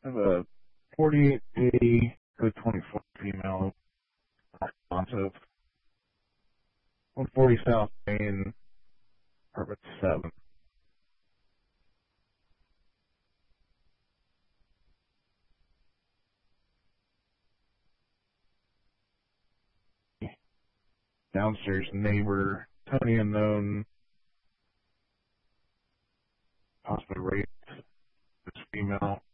I have a 4880 code 24 female responsive. 140 South Main, apartment 7. Downstairs neighbor, Tony unknown, possibly raped this female.